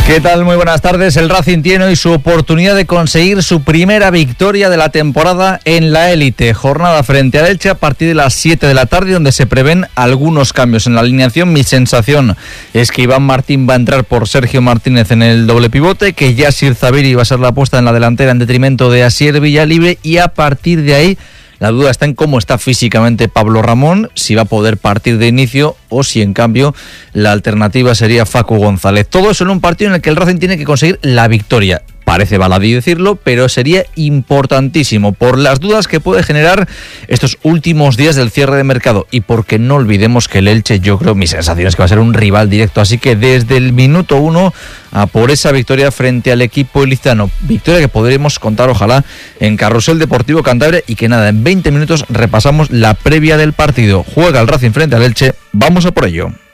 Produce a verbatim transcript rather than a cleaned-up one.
¿Qué tal? Muy buenas tardes. El Racing tiene hoy su oportunidad de conseguir su primera victoria de la temporada en la élite. Jornada frente al Elche a partir de las siete de la tarde, donde se prevén algunos cambios en la alineación. Mi sensación es que Iván Martín va a entrar por Sergio Martínez en el doble pivote, que Yassir Zabiri va a ser la apuesta en la delantera en detrimento de Asier Villalibre, y a partir de ahí la duda está en cómo está físicamente Pablo Ramón, si va a poder partir de inicio o si en cambio la alternativa sería Facu González. Todo eso en un partido en el que el Racing tiene que conseguir la victoria. Parece baladí decirlo, pero sería importantísimo por las dudas que puede generar estos últimos días del cierre de mercado, y porque no olvidemos que el Elche, yo creo, mi sensación es que va a ser un rival directo, así que desde el minuto uno a por esa victoria frente al equipo ilicitano, victoria que podremos contar ojalá en Carrusel Deportivo Cantabria, y que nada, en veinte minutos repasamos la previa del partido. Juega el Racing frente al Elche, vamos a por ello.